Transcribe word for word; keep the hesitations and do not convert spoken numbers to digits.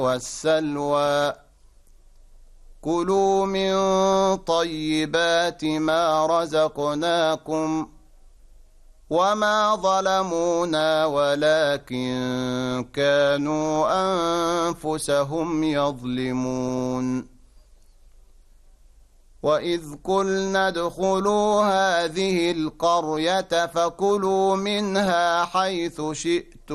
والسلوى كلوا من طيبات ما رزقناكم وما ظلمونا ولكن كانوا أنفسهم يظلمون وإذ قلنا ادخلوا هذه القرية فكلوا منها حيث شئتم